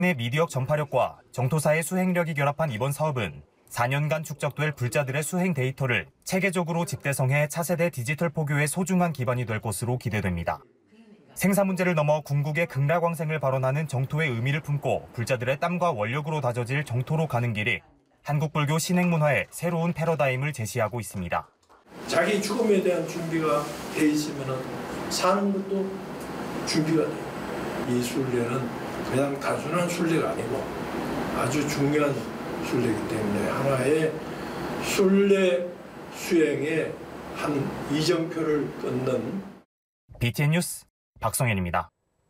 내 미디어 전파력과 정토사의 수행력이 결합한 이번 사업은 4년간 축적될 불자들의 수행 데이터를 체계적으로 집대성해 차세대 디지털 포교의 소중한 기반이 될 것으로 기대됩니다. 생사 문제를 넘어 궁극의 극락왕생을 발언하는 정토의 의미를 품고 불자들의 땀과 원력으로 다져질 정토로 가는 길이 한국 불교 신행 문화의 새로운 패러다임을 제시하고 있습니다. 자기 죽음에 대한 준비가 돼 있으면 사는 것도 준비가 돼요. 이 순례는 그냥 단순한 순례가 아니고 아주 중요한 순례이기 때문에 하나의 순례 수행의 한 이정표를 끊는 BTN 뉴스 박성현입니다.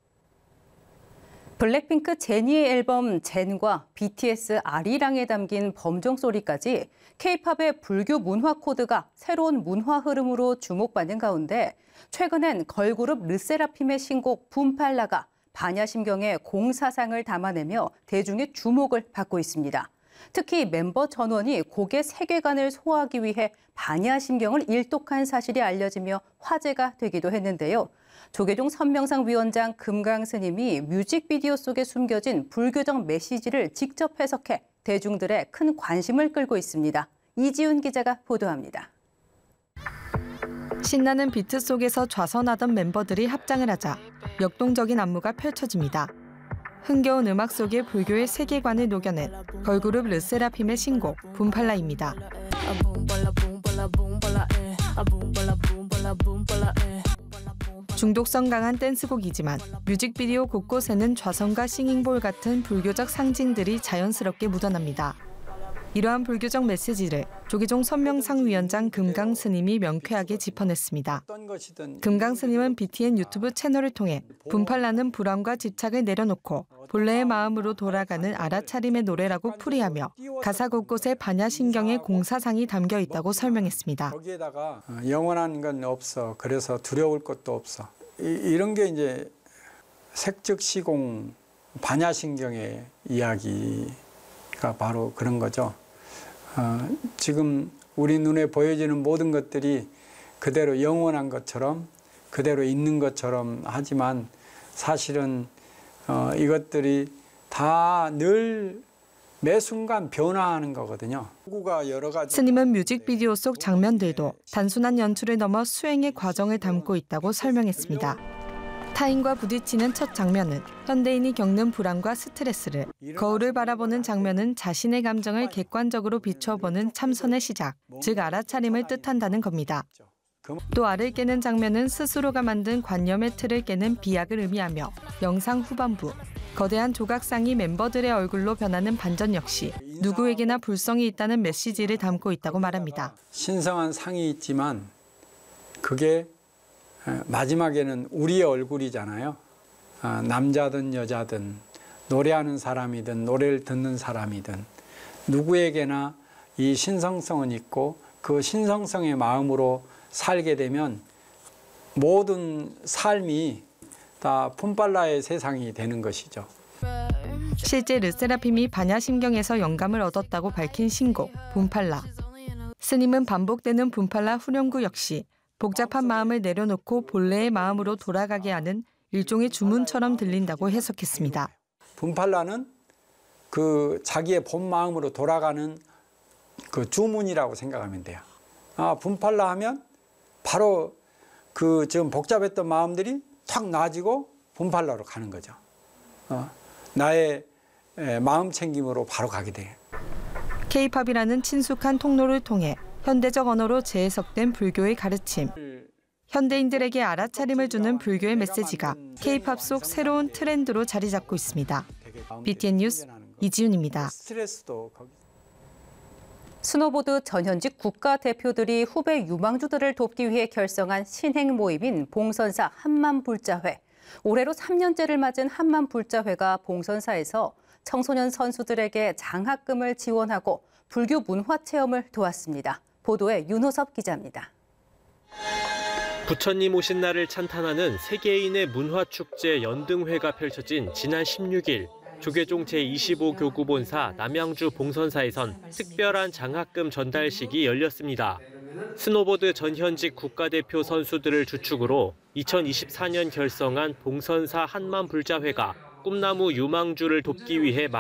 블랙핑크 제니의 앨범 젠과 BTS 아리랑에 담긴 범정 소리까지 K-팝의 불교 문화 코드가 새로운 문화 흐름으로 주목받는 가운데 최근엔 걸그룹 르세라핌의 신곡 붐팔라가 반야심경의 공사상을 담아내며 대중의 주목을 받고 있습니다. 특히 멤버 전원이 곡의 세계관을 소화하기 위해 반야심경을 일독한 사실이 알려지며 화제가 되기도 했는데요. 조계종 선명상 위원장 금강 스님이 뮤직비디오 속에 숨겨진 불교적 메시지를 직접 해석해 대중들의 큰 관심을 끌고 있습니다. 이지훈 기자가 보도합니다. 신나는 비트 속에서 좌선하던 멤버들이 합장을 하자 역동적인 안무가 펼쳐집니다. 흥겨운 음악 속에 불교의 세계관을 녹여낸 걸그룹 르세라핌의 신곡 붐팔라입니다. 중독성 강한 댄스곡이지만 뮤직비디오 곳곳에는 좌선과 싱잉볼 같은 불교적 상징들이 자연스럽게 묻어납니다. 이러한 불교적 메시지를 조계종 선명상 위원장 금강 스님이 명쾌하게 짚어냈습니다. 금강 스님은 BTN 유튜브 채널을 통해 붐팔라는 불안과 집착을 내려놓고 본래의 마음으로 돌아가는 알아차림의 노래라고 풀이하며 가사 곳곳에 반야심경의 공사상이 담겨 있다고 설명했습니다. 거기에다가 영원한 건 없어. 그래서 두려울 것도 없어. 이런 게 이제 색즉시공 반야심경의 이야기가 바로 그런 거죠. 지금 우리 눈에 보여지는 모든 것들이 그대로 영원한 것처럼 그대로 있는 것처럼 하지만 사실은 이것들이 다 늘 매 순간 변화하는 거거든요. 스님은 뮤직비디오 속 장면들도 단순한 연출을 넘어 수행의 과정을 담고 있다고 설명했습니다. 타인과 부딪히는 첫 장면은 현대인이 겪는 불안과 스트레스를, 거울을 바라보는 장면은 자신의 감정을 객관적으로 비춰보는 참선의 시작, 즉 알아차림을 뜻한다는 겁니다. 또 알을 깨는 장면은 스스로가 만든 관념의 틀을 깨는 비약을 의미하며 영상 후반부, 거대한 조각상이 멤버들의 얼굴로 변하는 반전 역시 누구에게나 불성이 있다는 메시지를 담고 있다고 말합니다. 신성한 상이 있지만 그게 마지막에는 우리의 얼굴이잖아요. 남자든 여자든 노래하는 사람이든 노래를 듣는 사람이든 누구에게나 이 신성성은 있고 그 신성성의 마음으로 살게 되면 모든 삶이 다 붐팔라의 세상이 되는 것이죠. 실제 르세라핌이 반야심경에서 영감을 얻었다고 밝힌 신곡 붐팔라. 스님은 반복되는 붐팔라 후렴구 역시 복잡한 마음을 내려놓고 본래의 마음으로 돌아가게 하는 일종의 주문처럼 들린다고 해석했습니다. 붐팔라는 그 자기의 본 마음으로 돌아가는 그 주문이라고 생각하면 돼요. 붐팔라 하면 바로 그 지금 복잡했던 마음들이 탁 나아지고 붐팔라로 가는 거죠. 나의 마음 챙김으로 바로 가게 돼요. K-팝이라는 친숙한 통로를 통해 현대적 언어로 재해석된 불교의 가르침. 현대인들에게 알아차림을 주는 불교의 메시지가 K-팝 속 새로운 트렌드로 자리 잡고 있습니다. BTN 뉴스 이지훈입니다. 스노보드 전현직 국가대표들이 후배 유망주들을 돕기 위해 결성한 신행 모임인 봉선사 한만불자회. 올해로 3년째를 맞은 한만불자회가 봉선사에서 청소년 선수들에게 장학금을 지원하고 불교 문화 체험을 도왔습니다. 보도에 윤호섭 기자입니다. 부처님 오신 날을 찬탄하는 세계인의 문화축제 연등회가 펼쳐진 지난 16일 조계종 제25교구본사 남양주 봉선사에선 특별한 장학금 전달식이 열렸습니다. 스노보드 전현직 국가대표 선수들을 주축으로 2024년 결성한 봉선사 한만불자회가 꿈나무 유망주를 돕기 위해